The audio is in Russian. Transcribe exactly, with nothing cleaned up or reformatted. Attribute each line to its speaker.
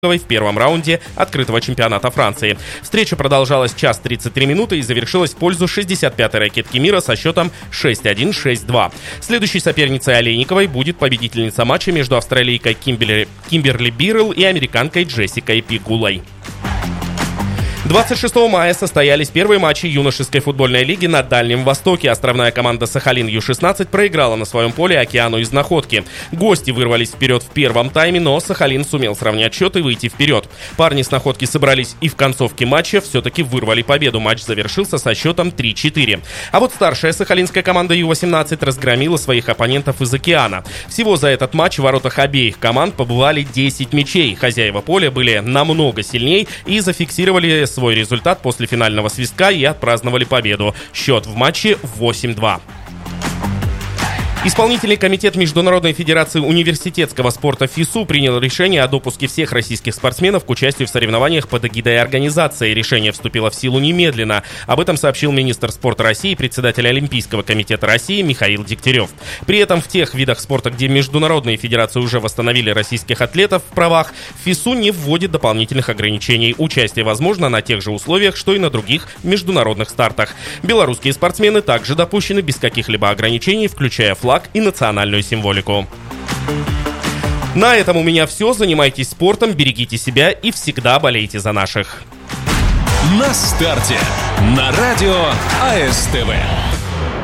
Speaker 1: в первом раунде открытого чемпионата Франции. Встреча продолжалась час тридцать три минуты и завершилась в пользу шестьдесят пятой ракетки мира со счетом шесть один - шесть два. Следующей соперницей Олейниковой будет победительница матча между австралийкой Кимберли, Кимберли Биррелл и американкой Джессикой Пигулой. двадцать шестого мая состоялись первые матчи юношеской футбольной лиги на Дальнем Востоке. Островная команда «Сахалин Ю шестнадцать» проиграла на своем поле «Океану» из Находки. Гости вырвались вперед в первом тайме, но «Сахалин» сумел сравнять счет и выйти вперед. Парни с Находки собрались и в концовке матча все-таки вырвали победу. Матч завершился со счетом три четыре. А вот старшая сахалинская команда Ю восемнадцать разгромила своих оппонентов из «Океана». Всего за этот матч в воротах обеих команд побывали десять мячей. Хозяева поля были намного сильней и зафиксировали свой результат после финального свистка и отпраздновали победу. Счет в матче восемь два. Исполнительный комитет Международной федерации университетского спорта ФИСУ принял решение о допуске всех российских спортсменов к участию в соревнованиях под эгидой организации. Решение вступило в силу немедленно. Об этом сообщил министр спорта России и председатель Олимпийского комитета России Михаил Дегтярев. При этом в тех видах спорта, где международные федерации уже восстановили российских атлетов в правах, ФИСУ не вводит дополнительных ограничений. Участие возможно на тех же условиях, что и на других международных стартах. Белорусские спортсмены также допущены без каких-либо ограничений, включая флаг и национальную символику. На этом у меня все. Занимайтесь спортом, берегите себя и всегда болейте за наших.
Speaker 2: На старте. На радио АСТВ.